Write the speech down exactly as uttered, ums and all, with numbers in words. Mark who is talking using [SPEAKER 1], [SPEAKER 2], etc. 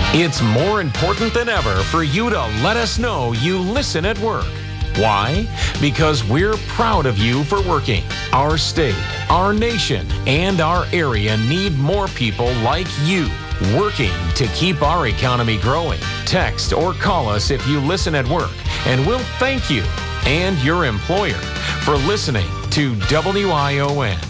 [SPEAKER 1] It's more important than ever for you to let us know you listen at work. Why? Because we're proud of you for working. Our state, our nation, and our area need more people like you working to keep our economy growing. Text or call us if you listen at work, and we'll thank you and your employer for listening to W I O N.